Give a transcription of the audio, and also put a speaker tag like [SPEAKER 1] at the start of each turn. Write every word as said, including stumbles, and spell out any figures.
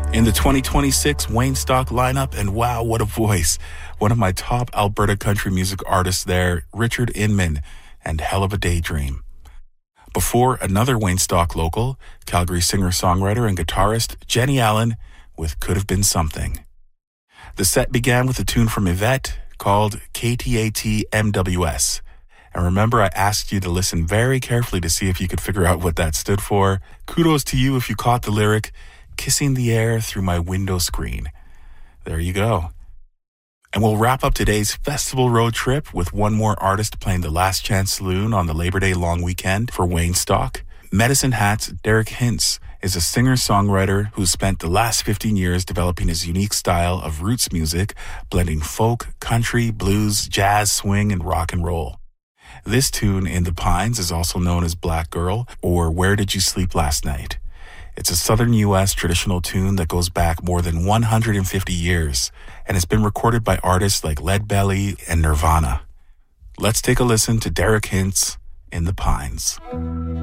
[SPEAKER 1] In the twenty twenty-six Wayne Stock lineup, and wow, what a voice. One of my top Alberta country music artists there, Richard Inman, and Hell of a Daydream. Before, another Wayne Stock local, Calgary singer-songwriter and guitarist Jenny Allen with Could Have Been Something. The set began with a tune from Yvette called K T A T M W S. And remember, I asked you to listen very carefully to see if you could figure out what that stood for. Kudos to you if you caught the lyric, Kissing the Air Through My Window Screen. There you go. And we'll wrap up today's festival road trip with one more artist playing the Last Chance Saloon on the Labor Day long weekend for Wayne Stock. Medicine Hat's Derek Hintz is a singer-songwriter who's spent the last fifteen years developing his unique style of roots music, blending folk, country, blues, jazz, swing, and rock and roll. This tune, In the Pines, is also known as Black Girl or Where Did You Sleep Last Night? It's a southern U S traditional tune that goes back more than one hundred fifty years and has been recorded by artists like Lead Belly and Nirvana. Let's take a listen to Derek Hintz, In the Pines.